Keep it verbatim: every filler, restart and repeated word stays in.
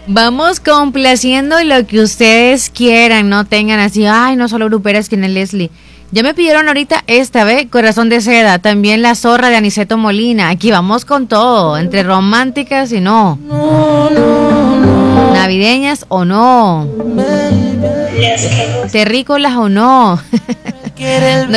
Vamos complaciendo lo que ustedes quieran, no tengan así, ay, no solo gruperas, quien es Leslie. Ya me pidieron ahorita esta vez, Corazón de Seda, también La Zorra de Aniceto Molina. Aquí vamos con todo, entre románticas y no. No, no, no. Navideñas o no. Terrícolas o no. No